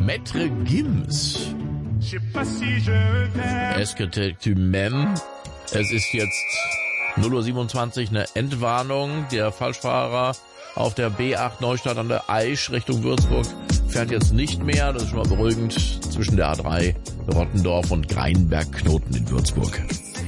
Maître Gims. Est-ce que tu m'aimes? Es ist jetzt 0:27 Uhr, eine Entwarnung. Der Falschfahrer auf der B8 Neustadt an der Aisch Richtung Würzburg fährt jetzt nicht mehr. Das ist schon mal beruhigend zwischen der A3 Rottendorf und Greinberg-Knoten in Würzburg.